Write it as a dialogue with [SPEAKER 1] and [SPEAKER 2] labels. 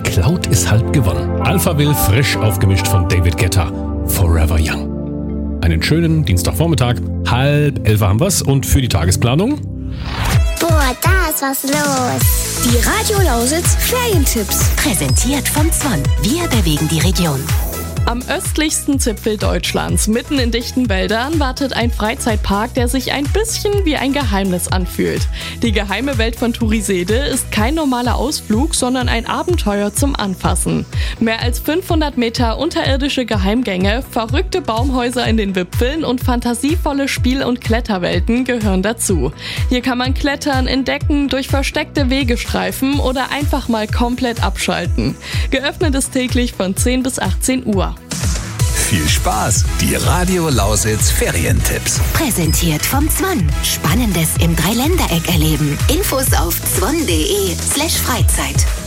[SPEAKER 1] geklaut ist halb gewonnen. Alphaville frisch aufgemischt von David Guetta. Forever Young. Einen schönen Dienstagvormittag. 10:30 haben wir's. Und für die Tagesplanung?
[SPEAKER 2] Boah, da ist was los.
[SPEAKER 3] Die Radio Lausitz Ferientipps.
[SPEAKER 4] Präsentiert von Zwan. Wir bewegen die Region.
[SPEAKER 5] Am östlichsten Zipfel Deutschlands, mitten in dichten Wäldern, wartet ein Freizeitpark, der sich ein bisschen wie ein Geheimnis anfühlt. Die geheime Welt von Turisede ist kein normaler Ausflug, sondern ein Abenteuer zum Anfassen. Mehr als 500 Meter unterirdische Geheimgänge, verrückte Baumhäuser in den Wipfeln und fantasievolle Spiel- und Kletterwelten gehören dazu. Hier kann man klettern, entdecken, durch versteckte Wege streifen oder einfach mal komplett abschalten. Geöffnet ist täglich von 10 bis 18 Uhr.
[SPEAKER 6] Viel Spaß! Die Radio Lausitz Ferientipps.
[SPEAKER 4] Präsentiert vom Zwan. Spannendes im Dreiländereck erleben. Infos auf zwan.de/Freizeit.